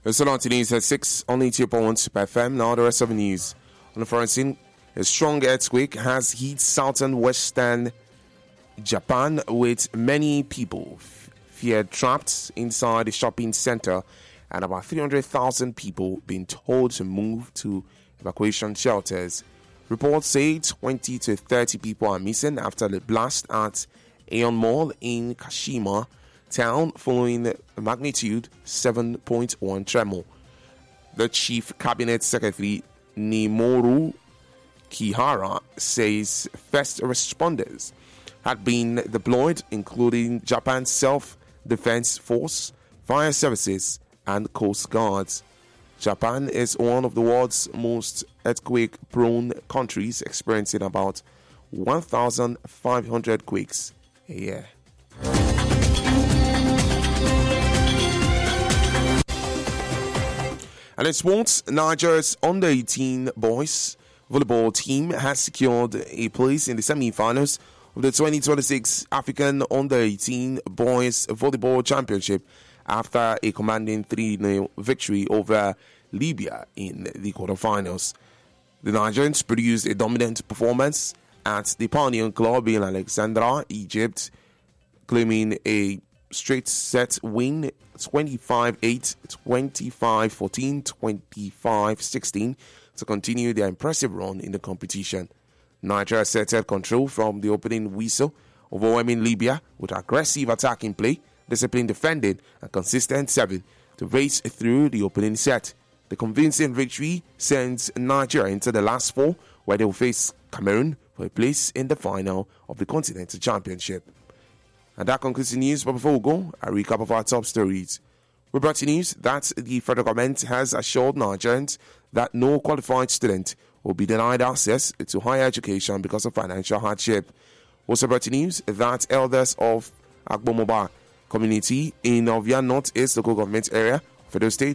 It's on to news at 6 on 80.1 Super FM. Now the rest of the news. On the foreign scene, a strong earthquake has hit southern western Japan, with many people feared trapped inside the shopping center and about 300,000 people being told to move to evacuation shelters. Reports say 20 to 30 people are missing after the blast at Aeon Mall in Kashima town following a magnitude 7.1 tremor. The Chief Cabinet Secretary Nimoru Kihara says first responders had been deployed, including Japan's Self-Defense Force, fire services, and Coast Guards. Japan is one of the world's most earthquake-prone countries, experiencing about 1,500 quakes a year. And in sports, Nigeria's under-18 boys volleyball team has secured a place in the semi-finals of the 2026 African Under-18 Boys Volleyball Championship after a commanding 3-0 victory over Libya in the quarterfinals. The Nigerians produced a dominant performance at the Pioneer Club in Alexandria, Egypt, claiming a straight set win 25-8, 25-14, 25-16 to continue their impressive run in the competition. Nigeria asserted control from the opening whistle, overwhelming Libya with aggressive attacking play, disciplined defending, and consistent serving to race through the opening set. The convincing victory sends Nigeria into the last four, where they will face Cameroon for a place in the final of the Continental Championship. And that concludes the news. But before we go, a recap of our top stories. We brought you news that the federal government has assured Nigerians that no qualified student will be denied access to higher education because of financial hardship. Also brought you news that elders of Agbomoba community in Ovia North East local government area, Federal State,